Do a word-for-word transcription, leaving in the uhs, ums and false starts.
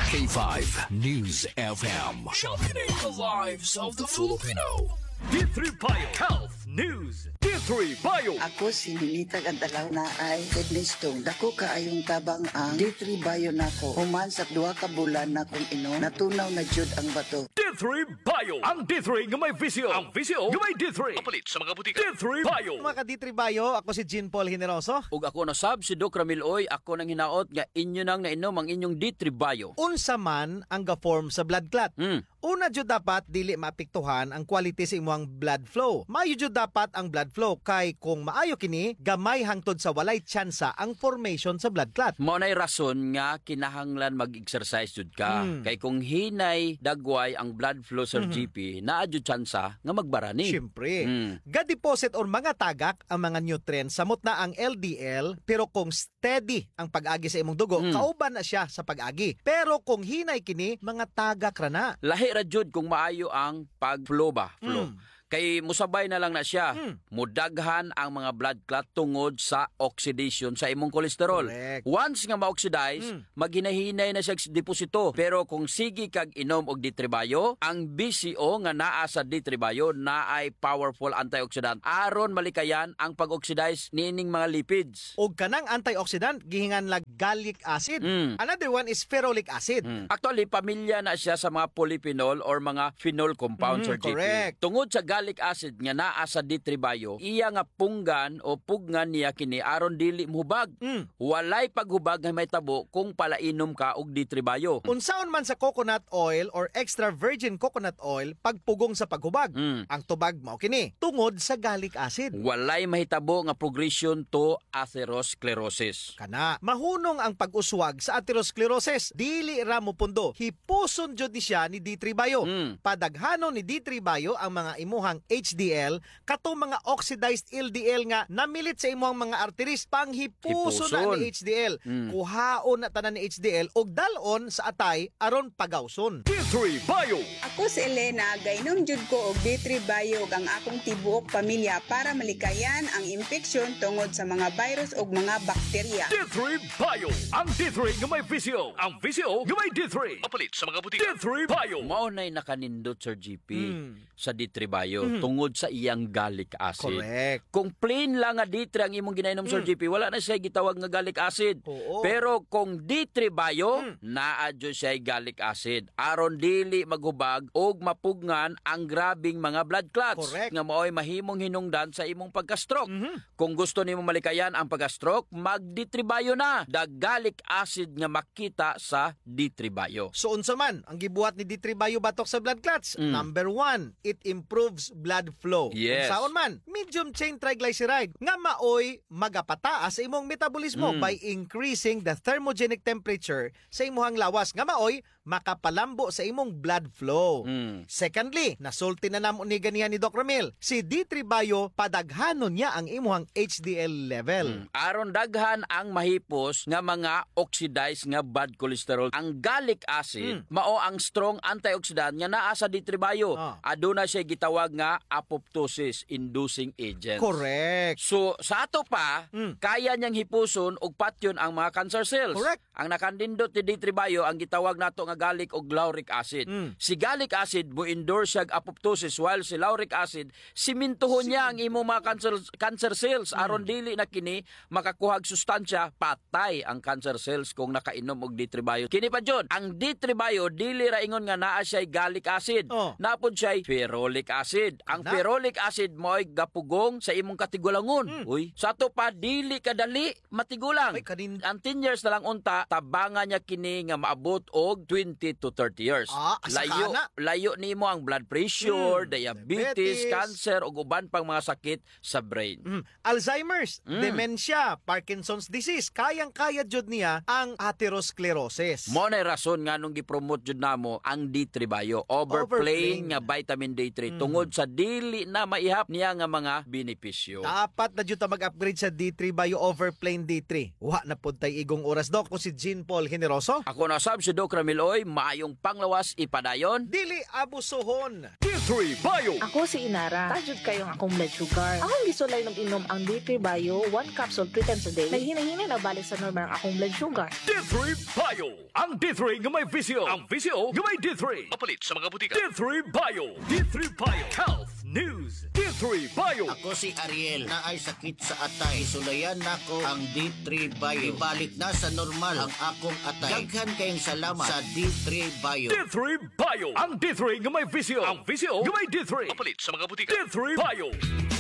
K five News F M. Championing the lives of the Filipino. D three Bio Health News. D three Bio. Ako si Ninita Gandalaw na ay kidney stone. Dako kaayong tabang ang D three Bio nako. Human sa duha ka bulan na kung inom, natunaw na jud ang bato. D three Bio. Ang D three nga may visio. Ang visio nga may D three. Kapalit sa mga butika. D three Bio. Mga ka D three Bio, ako si Jean Paul Generoso. Ug ako na sab si Doc Ramil Oy, ako nang hinaot nga inyo nang nainom ang inyong D three Bio. Unsa man ang ga-form sa blood clot. Hmm. Una jud dapat dili maapektuhan ang quality sa imong blood flow. Maayo jud dapat ang blood flow kay kung maayo kini, gamay hangtod sa walay tsansa ang formation sa blood clot. Mao nay rason nga kinahanglan mag-exercise jud ka. Mm. Kay kung hinay dagway ang blood flow sa Mm-hmm. G P, naa jud tsansa nga magbarani. Siyempre. Mm. Ga-deposit or mga tagak ang mga nutrients samot na ang L D L, pero kung steady ang pag-agi sa imong dugo, Mm. kauban na siya sa pag-agi. Pero kung hinay kini, mga tagak ra na. Lahi ra jud kung maayo ang pag-flow ba, flow. Mm. Kay musabay na lang na siya. Mm. Mudaghan ang mga blood clot tungod sa oxidation sa imong kolesterol. Correct. Once nga ma-oxidize, Mm. maghinahinay na siya sa deposito. Pero kung sige kag inom og D three Bio, ang B C O nga naa sa D three Bio na ay powerful antioxidant. Aron malikayan ang pag-oxidize nining mga lipids. Og kanang antioxidant gihingan lag gallic acid. Mm. Another one is ferulic acid. Mm. Actually, pamilya na siya sa mga polyphenol or mga phenol compounds Mm, or G P. correct. Tungod sa gallic acid nga naa sa D three Bio, iya nga punggan o pugnan niya kini aron dili mohubag. Mm. Walay paghubag nga may tabo kung palainom ka og D three Bio. Unsaon man sa coconut oil or extra virgin coconut oil pagpugong sa paghubag. Mm. Ang tubag mao kini tungod sa gallic acid. Walay mahitabo nga progression to atherosclerosis. Kana mahunong ang pag-uswag sa atherosclerosis. Dili ra mo pundo. Hipuson jud ni siya ni D three Bio. Mm. Padaghanon ni D three Bio ang mga imuhang H D L katong mga oxidized L D L nga namilit sa imuhang mga arteries panghipuson na Hipuson. ni H D L. Mm. Kuhaon na tanan ni H D L og dalon sa atay aron pagawson. D three Bio. Ako si Elena, gainom jud ko og D three Bio ang akong tibuok pamilya para malikayan ang infeksyon tungod sa mga virus ug mga bakterya. D three Bio. Ang D three nga may visio. Ang visio nga may D three. Kapalit sa mga D butika. three Bio. Mao nay nakanindot Sir G P Mm. sa D three Bio tungod sa iyang gallic acid. Correct. Kung plain lang nga D three ang imong ginainom Sir G P, wala na siya gitawag nga gallic acid. Oo. Pero kung D three Bio, naa jud siya gallic acid aron dili maghubag og mapugnan ang grabing mga blood clots Correct. nga maoy mahimong hinungdan sa imong pagka-stroke. Kung gusto nimo malikayan ang pagka-stroke, mag D three Bio na. The gallic acid nga makita sa D three Bio. So unsa man ang gibuhat ni D three Bio batok sa blood clots? Mm. Number one, it improves blood flow. Yes. Unsaon man? Medium chain triglyceride nga maoy magapataas sa imong metabolismo Mm. by increasing the thermogenic temperature sa imong lawas nga maoy makapalambo sa imong blood flow. Mm. Secondly, nasulti na namo ni ganihan ni Doc Ramil, si D three Bio padaghanon niya ang imong H D L level. Aron daghan ang mahipos nga mga oxidized nga bad cholesterol. Ang gallic acid mao ang strong antioxidant nga naa sa D three Bio. Ah. Aduna siya gitawag nga apoptosis inducing agent. Correct. So sa ato pa, Mm. kaya niyang hipuson og patyon ang mga cancer cells. Correct. Ang nakandindot ni D three Bio ang gitawag nato nga gallic og lauric acid. Mm. Si gallic acid mo endorse siya apoptosis while si lauric acid simintuhon niya ang imo mga cancer cancer cells aron dili na kini makakuhag sustansya patay ang cancer cells kung nakainom og D three Bio. Kini pa jud, ang D three Bio dili ra ingon nga naa siya gallic acid. Oh. Napod siya ferulic acid. Ang Na? ferulic acid mo ay gapugong sa imong katigulangon. Uy, sa to pa dili kadali matigulang. Ay, kanin- Ang ten years na lang unta tabangan niya kini nga maabot og twenty to thirty years. Ah, asa layo ka na? layo nimo ang blood pressure, Mm, diabetes, diabetes. cancer ug uban pang mga sakit sa brain. Mm. Alzheimer's, Mm. dementia, Parkinson's disease, kayang-kaya jud niya ang atherosclerosis. Mo na rason nga nung gipromote jud namo ang D three Bio, overplaying Overplaying. nga vitamin D three tungod sa dili na maihap niya nga mga benepisyo. Dapat na jud ta mag-upgrade sa D three Bio over plain D three. Wa na pud tay igong oras, Doc. Ko si Jean Paul Generoso. Ako na sab si Doc Ramil Toy, maayong panglawas ipadayon. Dili abusohon. D three Bio. Ako si Inara. Tajud kayong akong blood sugar. Akong gisulay ng inom ang D three Bio, one capsule three times a day. Naghinahinay na balik sa normal ang akong blood sugar. D three Bio. Ang D three nga may visyo. Ang visyo nga may D three. Mapalit sa mga butika. D three Bio. D three Bio. Health News. D three Bio. Ako si Ariel na ay sakit sa atay. Isulayan nako ang D three Bio. Ibalik na sa normal ang akong atay. Daghan kayong salamat sa D three Bio. D three Bio. Ang D three nga may visyo. Ang visyo nga may D three. Mapalit sa mga butika. D three Bio.